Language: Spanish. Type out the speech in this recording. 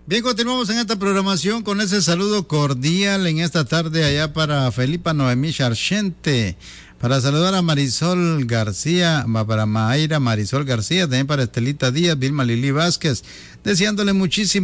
Bien, continuamos en esta programación con ese saludo cordial en esta tarde allá para Felipa Noemí Charchente, para saludar a Marisol García, para Mayra Marisol García, también para Estelita Díaz, Vilma Lili Vázquez, deseándole muchísimas